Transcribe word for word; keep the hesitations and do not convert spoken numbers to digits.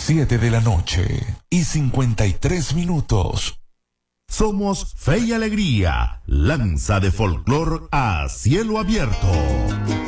siete de la noche y cincuenta y tres minutos. Somos Fe y Alegría, lanza de folclor a cielo abierto.